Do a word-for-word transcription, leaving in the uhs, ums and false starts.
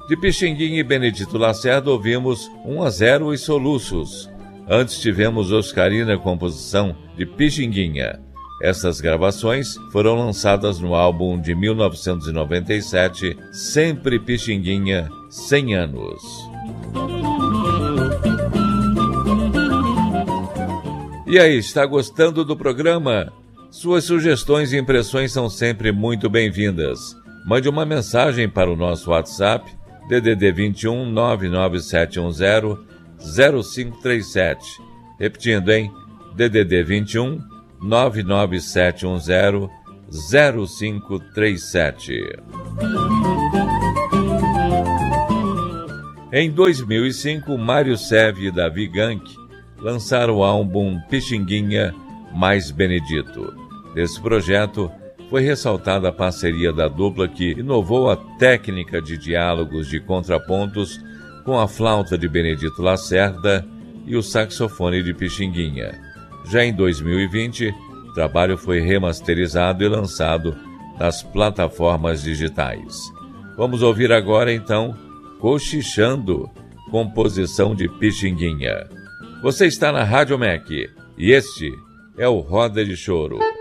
De Pixinguinha e Benedito Lacerda ouvimos um a zero e Soluços. Antes tivemos Oscarina, composição de Pixinguinha. Essas gravações foram lançadas no álbum de mil novecentos e noventa e sete, Sempre Pixinguinha, cem anos. E aí, está gostando do programa? Suas sugestões e impressões são sempre muito bem-vindas. Mande uma mensagem para o nosso WhatsApp, D D D vinte e um, nove nove sete um zero, zero cinco três sete. Repetindo, hein? D D D vinte e um, nove nove sete um zero, zero cinco três sete. Em dois mil e cinco, Mário Seve e Davi Gank lançaram o álbum Pixinguinha mais Benedito. Nesse projeto, foi ressaltada a parceria da dupla que inovou a técnica de diálogos de contrapontos com a flauta de Benedito Lacerda e o saxofone de Pixinguinha. Já em dois mil e vinte, o trabalho foi remasterizado e lançado nas plataformas digitais. Vamos ouvir agora, então, Cochichando, composição de Pixinguinha. Você está na Rádio M E C e este é o Roda de Choro.